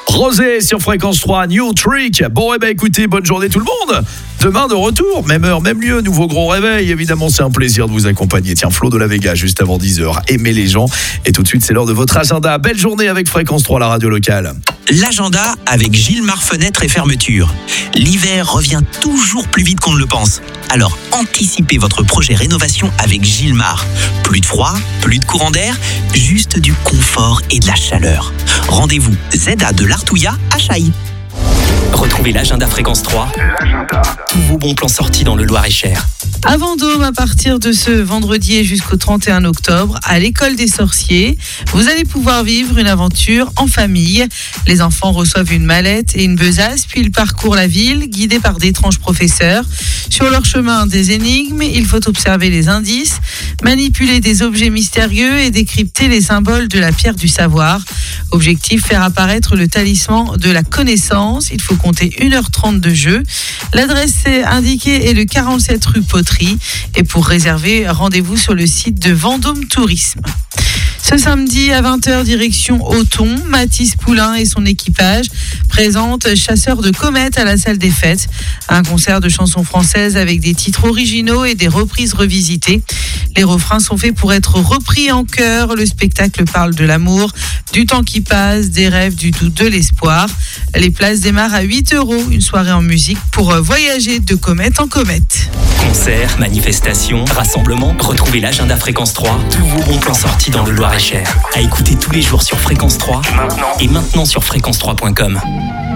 Rosé sur Fréquence 3, New Trick. Bon, écoutez, bonne journée tout le monde. Demain de retour, même heure, même lieu, nouveau gros réveil. Évidemment, c'est un plaisir de vous accompagner. Tiens, Flo de la Vega, juste avant 10h. Aimez les gens. Et tout de suite, c'est l'heure de votre agenda. Belle journée avec Fréquence 3, la radio locale. L'agenda avec Gilmar Fenêtre et Fermeture. L'hiver revient toujours plus vite qu'on ne le pense. Alors, anticipez votre projet rénovation avec Gilmar. Plus de froid, plus de courant d'air, juste du confort et de la chaleur. Rendez-vous ZA de l'Artouillat à Chailly. Retrouvez l'agenda Fréquence 3. Tous vos bons plans sortis dans le Loir-et-Cher. À Vendôme, à partir de ce vendredi et jusqu'au 31 octobre, à l'école des sorciers, vous allez pouvoir vivre une aventure en famille. Les enfants reçoivent une mallette et une besace, puis ils parcourent la ville, guidés par d'étranges professeurs. Sur leur chemin, des énigmes, il faut observer les indices, manipuler des objets mystérieux et décrypter les symboles de la pierre du savoir. Objectif, faire apparaître le talisman de la connaissance. Il faut compter 1h30 de jeu. L'adresse indiquée est le 47 rue Poterie. Et pour réserver, rendez-vous sur le site de Vendôme Tourisme. Ce samedi à 20h, direction Auton, Mathis Poulain et son équipage présentent Chasseurs de comètes à la salle des fêtes. Un concert de chansons françaises avec des titres originaux et des reprises revisitées. Les refrains sont faits pour être repris en chœur. Le spectacle parle de l'amour, du temps qui passe, des rêves, du doute, de l'espoir. Les places démarrent à 8€. Une soirée en musique pour voyager de comète en comète. Concerts, manifestations, rassemblements, retrouvez l'agenda Fréquence 3. Tous vos bons plans sortis dans le Loir-et-Cher. À écouter tous les jours sur Fréquence 3 et maintenant sur fréquence3.com.